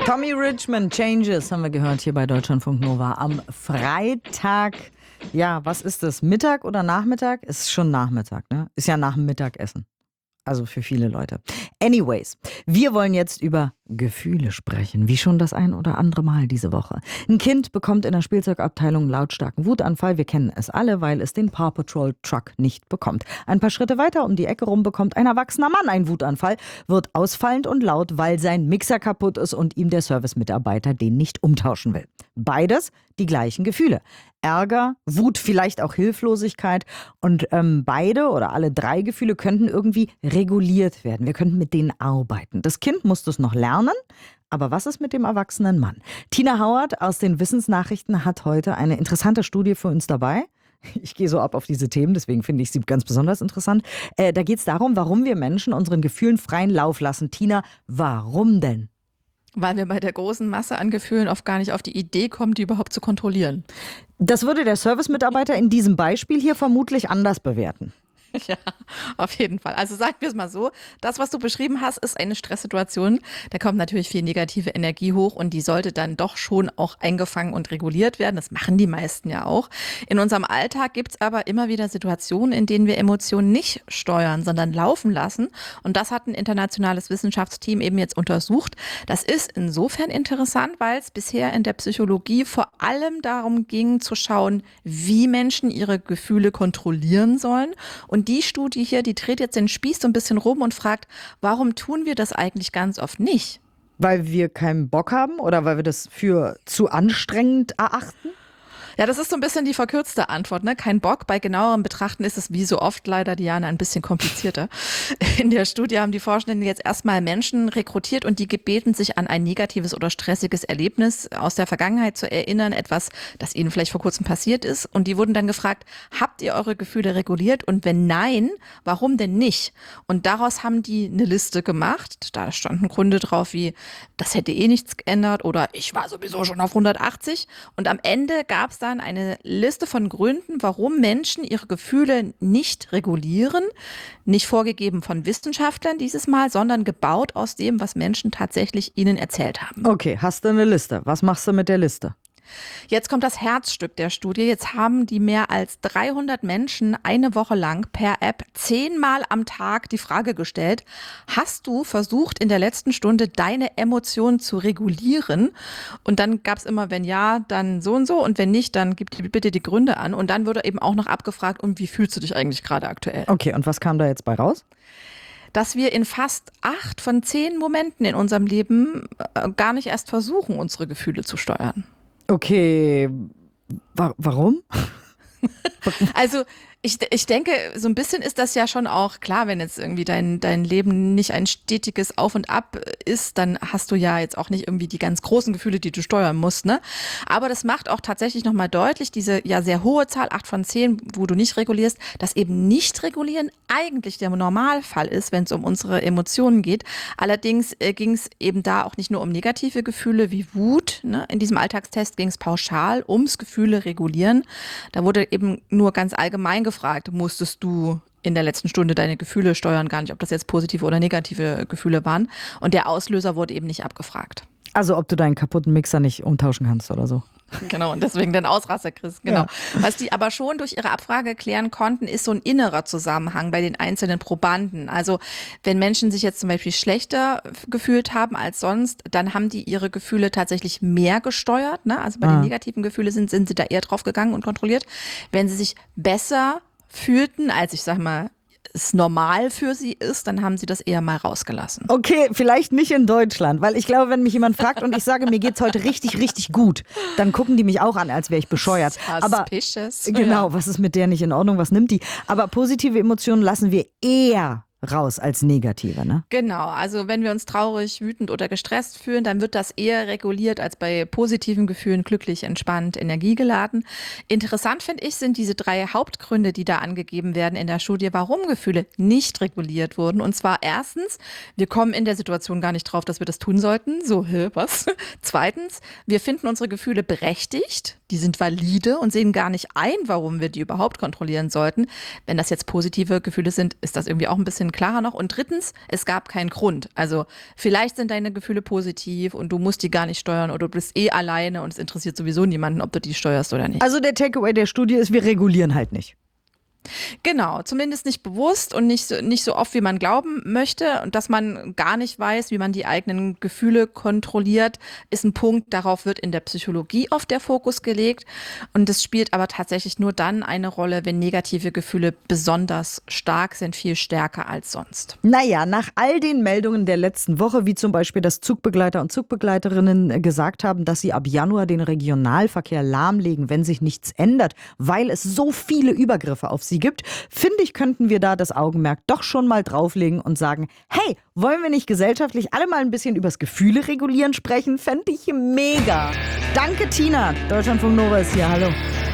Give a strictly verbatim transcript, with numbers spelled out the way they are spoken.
Tommy Richmond, Changes, haben wir gehört hier bei Deutschlandfunk Nova am Freitag. Ja, was ist das? Mittag oder Nachmittag? Ist schon Nachmittag, ne? Ist ja nach dem Mittagessen. Also für viele Leute. Anyways, wir wollen jetzt über Gefühle sprechen, wie schon das ein oder andere Mal diese Woche. Ein Kind bekommt in der Spielzeugabteilung einen lautstarken Wutanfall. Wir kennen es alle, weil es den Paw Patrol Truck nicht bekommt. Ein paar Schritte weiter um die Ecke rum bekommt ein erwachsener Mann einen Wutanfall, wird ausfallend und laut, weil sein Mixer kaputt ist und ihm der Servicemitarbeiter den nicht umtauschen will. Beides die gleichen Gefühle. Ärger, Wut, vielleicht auch Hilflosigkeit. Und ähm, beide oder alle drei Gefühle könnten irgendwie reguliert werden. Wir könnten mit denen arbeiten. Das Kind muss das noch lernen. Aber was ist mit dem erwachsenen Mann? Tina Howard aus den Wissensnachrichten hat heute eine interessante Studie für uns dabei. Ich gehe so ab auf diese Themen, deswegen finde ich sie ganz besonders interessant. Äh, da geht es darum, warum wir Menschen unseren Gefühlen freien Lauf lassen. Tina, warum denn? Weil wir bei der großen Masse an Gefühlen oft gar nicht auf die Idee kommen, die überhaupt zu kontrollieren. Das würde der Servicemitarbeiter in diesem Beispiel hier vermutlich anders bewerten. Ja, auf jeden Fall. Also sagen wir es mal so, das, was du beschrieben hast, ist eine Stresssituation. Da kommt natürlich viel negative Energie hoch und die sollte dann doch schon auch eingefangen und reguliert werden. Das machen die meisten ja auch. In unserem Alltag gibt es aber immer wieder Situationen, in denen wir Emotionen nicht steuern, sondern laufen lassen. Und das hat ein internationales Wissenschaftsteam eben jetzt untersucht. Das ist insofern interessant, weil es bisher in der Psychologie vor allem darum ging, zu schauen, wie Menschen ihre Gefühle kontrollieren sollen. Und die Studie hier, die dreht jetzt den Spieß so ein bisschen rum und fragt, warum tun wir das eigentlich ganz oft nicht? Weil wir keinen Bock haben oder weil wir das für zu anstrengend erachten? Ja, das ist so ein bisschen die verkürzte Antwort, ne? Kein Bock. Bei genauerem Betrachten ist es wie so oft leider, Diana, ein bisschen komplizierter. In der Studie haben die Forschenden jetzt erstmal Menschen rekrutiert und die gebeten, sich an ein negatives oder stressiges Erlebnis aus der Vergangenheit zu erinnern, etwas, das ihnen vielleicht vor kurzem passiert ist. Und die wurden dann gefragt, habt ihr eure Gefühle reguliert? Und wenn nein, warum denn nicht? Und daraus haben die eine Liste gemacht. Da standen Gründe drauf wie, das hätte eh nichts geändert oder ich war sowieso schon auf hundertachtzig. Und am Ende gab es dann eine Liste von Gründen, warum Menschen ihre Gefühle nicht regulieren. Nicht vorgegeben von Wissenschaftlern dieses Mal, sondern gebaut aus dem, was Menschen tatsächlich ihnen erzählt haben. Okay, hast du eine Liste? Was machst du mit der Liste? Jetzt kommt das Herzstück der Studie. Jetzt haben die mehr als dreihundert Menschen eine Woche lang per App zehnmal am Tag die Frage gestellt, hast du versucht, in der letzten Stunde deine Emotionen zu regulieren? Und dann gab es immer, wenn ja, dann so und so und wenn nicht, dann gib bitte die Gründe an. Und dann wurde eben auch noch abgefragt, und wie fühlst du dich eigentlich gerade aktuell? Okay, und was kam da jetzt bei raus? Dass wir in fast acht von zehn Momenten in unserem Leben gar nicht erst versuchen, unsere Gefühle zu steuern. Okay, wa- warum? Also ich, ich denke, so ein bisschen ist das ja schon auch klar, wenn jetzt irgendwie dein, dein Leben nicht ein stetiges Auf und Ab ist, dann hast du ja jetzt auch nicht irgendwie die ganz großen Gefühle, die du steuern musst, ne? Aber das macht auch tatsächlich nochmal deutlich, diese ja sehr hohe Zahl, acht von zehn, wo du nicht regulierst, dass eben nicht regulieren eigentlich der Normalfall ist, wenn es um unsere Emotionen geht. Allerdings äh, ging es eben da auch nicht nur um negative Gefühle wie Wut, ne? In diesem Alltagstest ging es pauschal ums Gefühle regulieren. Da wurde eben nur ganz allgemein gefragt, gefragt, musstest du in der letzten Stunde deine Gefühle steuern, gar nicht, ob das jetzt positive oder negative Gefühle waren. Und der Auslöser wurde eben nicht abgefragt. Also ob du deinen kaputten Mixer nicht umtauschen kannst oder so. Genau, und deswegen den Ausraster kriegst. Genau. Ja. Was die aber schon durch ihre Abfrage klären konnten, ist so ein innerer Zusammenhang bei den einzelnen Probanden. Also wenn Menschen sich jetzt zum Beispiel schlechter gefühlt haben als sonst, dann haben die ihre Gefühle tatsächlich mehr gesteuert. Ne? Also bei ah. den negativen Gefühlen sind, sind sie da eher drauf gegangen und kontrolliert. Wenn sie sich besser fühlten, als ich sag mal, es normal für sie ist, dann haben sie das eher mal rausgelassen. Okay, vielleicht nicht in Deutschland, weil ich glaube, wenn mich jemand fragt und ich sage, mir geht's heute richtig, richtig gut, dann gucken die mich auch an, als wäre ich bescheuert. Aber genau, was ist mit der nicht in Ordnung, was nimmt die? Aber positive Emotionen lassen wir eher raus als negative, ne? Genau, also wenn wir uns traurig, wütend oder gestresst fühlen, dann wird das eher reguliert als bei positiven Gefühlen, glücklich, entspannt, energiegeladen. Interessant finde ich, sind diese drei Hauptgründe, die da angegeben werden in der Studie, warum Gefühle nicht reguliert wurden. Und zwar erstens, wir kommen in der Situation gar nicht drauf, dass wir das tun sollten. So, hä, was? Zweitens, wir finden unsere Gefühle berechtigt. Die die sind valide und sehen gar nicht ein, warum wir die überhaupt kontrollieren sollten. Wenn das jetzt positive Gefühle sind, ist das irgendwie auch ein bisschen klarer noch. Und drittens, es gab keinen Grund. Also vielleicht sind deine Gefühle positiv und du musst die gar nicht steuern oder du bist eh alleine und es interessiert sowieso niemanden, ob du die steuerst oder nicht. Also der Takeaway der Studie ist, wir regulieren halt nicht. Genau, zumindest nicht bewusst und nicht so, nicht so oft, wie man glauben möchte. Und dass man gar nicht weiß, wie man die eigenen Gefühle kontrolliert, ist ein Punkt, darauf wird in der Psychologie oft der Fokus gelegt. Und das spielt aber tatsächlich nur dann eine Rolle, wenn negative Gefühle besonders stark sind, viel stärker als sonst. Naja, nach all den Meldungen der letzten Woche, wie zum Beispiel, dass Zugbegleiter und Zugbegleiterinnen gesagt haben, dass sie ab Januar den Regionalverkehr lahmlegen, wenn sich nichts ändert, weil es so viele Übergriffe auf sie gibt, finde ich, könnten wir da das Augenmerk doch schon mal drauflegen und sagen, hey, wollen wir nicht gesellschaftlich alle mal ein bisschen übers Gefühle regulieren sprechen? Fände ich mega. Danke, Tina. Deutschlandfunk Nova ist hier. Hallo.